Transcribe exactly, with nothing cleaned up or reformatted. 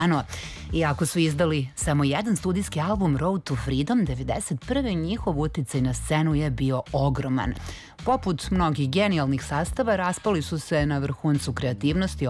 Ano, iako su izdali samo jedan studijski album Road to Freedom, devedeset prve njihov uticaj na scenu je bio ogroman. Poput mnogih genijalnih sastava, raspali su se na vrhuncu kreativnosti,